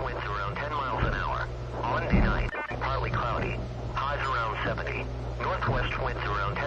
winds around 10 miles an hour. Monday night, partly cloudy. Highs around 70. Northwest winds around 10